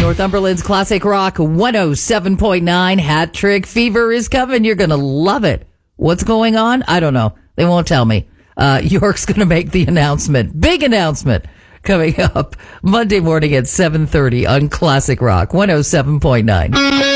Northumberland's Classic Rock 107.9. Hat Trick Fever is coming. You're going to love it. What's going on? I don't know. They won't tell me. York's going to make the announcement. Big announcement coming up Monday morning at 7:30 on Classic Rock 107.9.